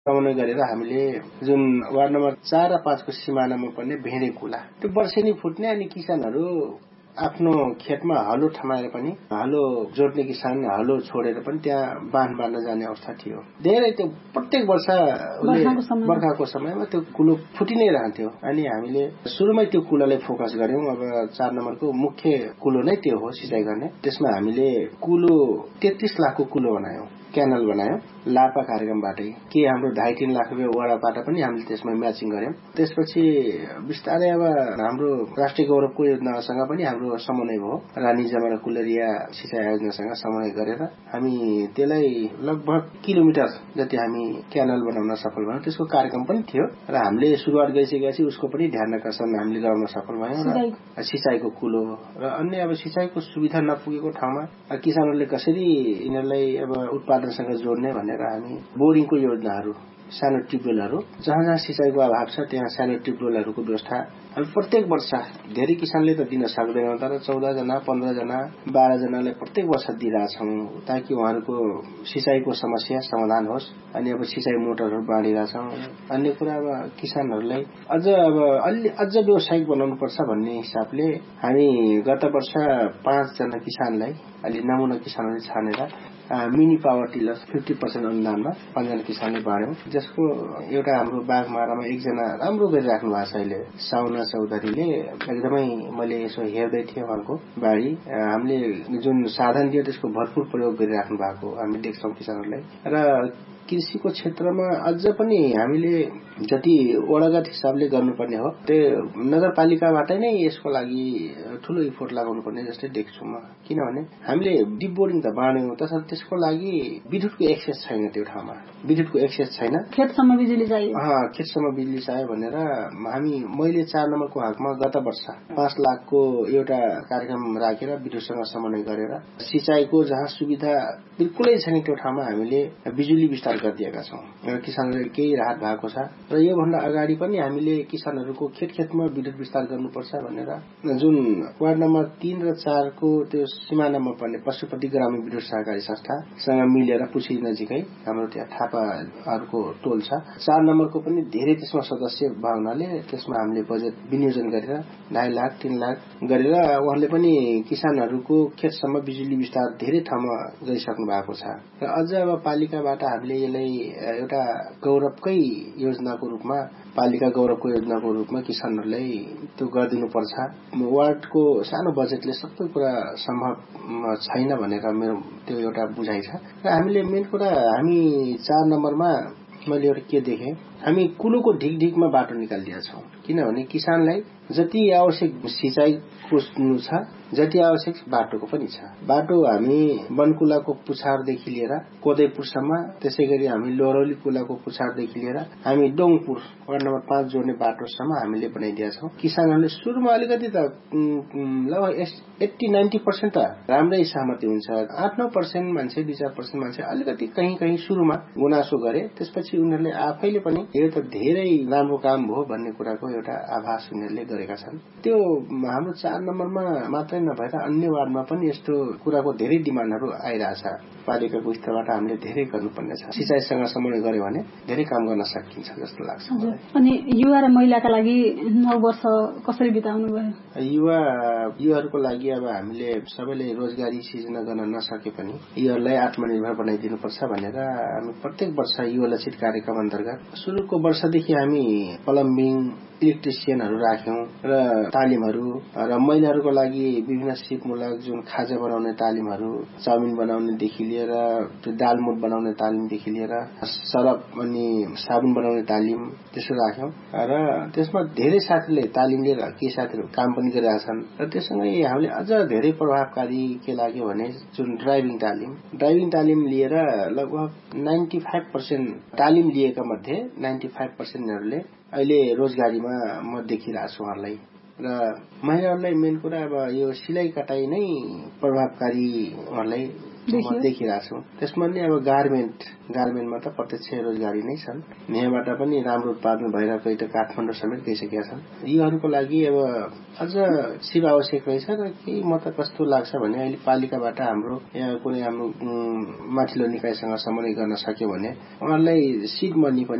समन्वय गरेर हामीले जुन वार्ड नम्बर 4 र 5 को सिमानामा पर्ने भेडे कुला त्यो वर्षेनी फुट्ने अनि किसानहरू आफ्नो खेतमा हलो थमाएर पनि हलो जोड्ने किसान हलो छोडेर पनि त्यहाँ बाँध बाँड्न जाने अवस्था थियो। धेरै त्यो प्रत्येक वर्ष बर्खाको समयमा त्यो कुलो फुटि नै रहन्थ्यो अनि हामीले सुरुमै त्यो कुलोलाई फोकस गर्यौं। अब 4 नम्बरको मुख्य कुलो नै त्यो हो सिँचाइ गर्ने। त्यसमा हामीले कुलो 33 लाखको कुलो बनायौं, क्यानल बनायौं लापा कार्यक्रमबाटै के हाम्रो 2.5-3 लाख रुपैयाँ वडाबाट पनि हामीले त्यसमा म्याचिङ गर्यौं। त्यसपछि बिस्तारै अब हाम्रो राष्ट्रिय गौरवको योजनासँग पनि हाम्रो समन्वय भयो। रानी जमाना कुलरिया सिँचाइ योजनासँग समन्वय गरेर हामी त्यसलाई लगभग किलोमिटर जति हामी क्यानल बनाउन सफल भयौं। त्यसको कार्यक्रम पनि थियो र हामीले सुरुवात गरिसकेपछि उसको पनि ध्यान आकर्षण हामीले गराउन सफल भयौं। र सिँचाइको कुलो र अन्य अब सिँचाइको सुविधा नपुगेको ठाउँमा किसानहरूले कसरी यिनीहरूलाई अब उत्पादनसँग जोड्ने भनेर हामी बोरिङको योजनाहरू, सानो ट्युबवेलहरू जहाँ जहाँ सिँचाइको अभाव छ त्यहाँ सानो ट्युबवेलहरूको व्यवस्था अब प्रत्येक वर्ष धेरै किसानले त दिन सक्दैनन् तर 14 जना 15 जना 12 जनालाई प्रत्येक वर्ष दिइरहेछौं ताकि उहाँहरूको सिँचाइको समस्या समाधान होस्। अनि अब सिँचाइ मोटरहरू बाँडिरहेछौं। अन्य कुरा अब किसानहरूलाई अझ व्यावसायिक बनाउनु पर्छ भन्ने हिसाबले हामी गत वर्ष 5 जना किसानलाई अलि नमुना किसानहरूले छानेर मिनी पावर टिलर 50% अनुदानमा 5 जना किसानले बाँड्यौं। जसको एउटा हाम्रो बागमारामा एकजना राम्रो गरिराख्नु भएको छ अहिले साउना चौधरीले एकदमै मैले यसो हेर्दै थिएँ उहाँको बाढी हामीले जुन साधन दियो त्यसको भरपूर प्रयोग गरिराख्नु भएको हामी देख्छौं किसानहरूलाई। र कृषिको क्षेत्रमा अझ पनि हामीले जति वडागत हिसाबले गर्नुपर्ने हो त्यो नगरपालिकाबाट नै यसको लागि ठूलो इफोर्ट लगाउनु पर्ने जस्तै देख्छु म। किनभने हामीले डिप बोरिङ त बाँड्यौं तसर्थ त्यसको लागि विद्युतको एक्सेस छैन, त्यो ठाउँमा विद्युतको एक्सेस छैन। खेतसम्म बिजुली चाहियो भनेर मैले 4 नम्बरको हकमा गत वर्ष 5 लाखको एउटा कार्यक्रम राखेर विद्युतसँग समन्वय गरेर सिँचाइको जहाँ सुविधा बिल्कुलै छैन त्यो ठाउँमा हामीले बिजुली विस्तार गरिदिएका छौं र किसानहरूले केही राहत भएको छ। र यो भन्दा अगाडि पनि हामीले किसानहरूको खेतमा विद्युत विस्तार गर्नुपर्छ भनेर जुन वार्ड नम्बर 3 र 4 को त्यो सिमानामा पर्ने पशुपति ग्रामीण विद्युत सहकारी संस्थासँग मिलेर पुछी नजिकै हाम्रो त्यहाँ थापाहरूको टोल छ। 4 नम्बरको पनि धेरै त्यसमा सदस्य भावनाले त्यसमा हामीले बजेट विनियोजन गरेर 2.5 लाख 3 लाख गरेर उहाँले पनि किसानहरूको खेतसम्म बिजुली विस्तार धेरै ठाउँमा गरिसक्नु भएको छ। र अझ अब पालिकाबाट हामीले यसलाई एउटा गौरवकै योजनाको रूपमा पालिका गौरवको योजनाको रूपमा किसानहरूलाई त्यो गरिदिनु पर्छ। वार्डको सानो बजेटले सबै कुरा सम्भव छैन भनेर मेरो त्यो एउटा बुझाइ छ। र हामीले मेन कुरा हामी 4 नम्बरमा मैले एउटा के देखेँ, हामी कुलोको ढिकढिकमा बाटो निकालिदिएका छौं। किनभने किसानलाई जति आवश्यक सिँचाइको छ जति आवश्यक बाटोको पनि छ। बाटो हामी बनकुलाको पुछारदेखि लिएर कोदैपुरसम्म, त्यसैगरी हामी लोहरौली कुलाको पुछारदेखि लिएर हामी डोङपुर वार्ड नम्बर 5 जोड्ने बाटोसम्म हामीले बनाइदिएका छौं। किसानहरूले सुरुमा अलिकति त 80-90% त राम्रै सहमति हुन्छ। 8-9% मान्छे 2-4% मान्छे अलिकति कहीं सुरुमा गुनासो गरे। त्यसपछि उनीहरूले आफैले पनि यो त धेरै राम्रो काम भयो भन्ने कुराको एउटा आभास उनीहरूले गरेका छन्। त्यो हाम्रो 4 नम्बरमा मात्रै नभएर अन्य वार्डमा पनि यस्तो कुराको धेरै डिमान्डहरू आइरहेछ। पालिकाको स्तरबाट हामीले धेरै गर्नुपर्ने छ। सिँचाइसँग समन्वय गर्यो भने धेरै काम गर्न सकिन्छ जस्तो लाग्छ मलाई। अनि युवा र महिलाका लागि 9 वर्ष कसरी बिताउनु भयो? युवाहरूको लागि अब हामीले सबैले रोजगारी सृजना गर्न नसके पनि युवाहरूलाई आत्मनिर्भर बनाइदिनुपर्छ भनेर हामी प्रत्येक वर्ष युवा लक्षित कार्यक्रम अन्तर्गत सुरुको वर्षदेखि हामी प्लम्बिङ इलेक्ट्रिसियनहरू राख्यौं र तालिमहरू र महिलाहरूको लागि विभिन्न सिपमूलक जुन खाजा बनाउने तालिमहरू, चाउमिन बनाउनेदेखि लिएर त्यो दालमुट बनाउने तालिमदेखि लिएर सरफ अनि साबुन बनाउने तालिम त्यसो राख्यौं। र त्यसमा धेरै साथीले तालिम लिएर केही साथीहरू काम पनि गरिरहेछन्। र त्यससँगै हामीले अझ धेरै प्रभावकारी के लाग्यो भने जुन ड्राइभिङ तालिम लिएर लगभग 95% तालिम लिएका मध्ये 95%हरूले अहिले रोजगारीमा म देखिरहेछु उहाँहरूलाई। र महिलाहरूलाई मेन कुरा अब यो सिलाइ कटाई नै प्रभावकारी उहाँहरूलाई देखिरहेको छु। त्यसमा नि अब गार्मेन्टमा त प्रत्यक्ष रोजगारी नै छन्। यहाँबाट पनि राम्रो उत्पादन भइरहेको एउटा काठमाडौँ समेत गइसकेका छन्। यीहरूको लागि अब अझ सिप आवश्यक रहेछ र केही म त कस्तो लाग्छ भने अहिले पालिकाबाट हाम्रो यहाँ कुनै हाम्रो माथिल्लो निकायसँग समन्वय गर्न सक्यो भने उहाँलाई सिड मनी पनि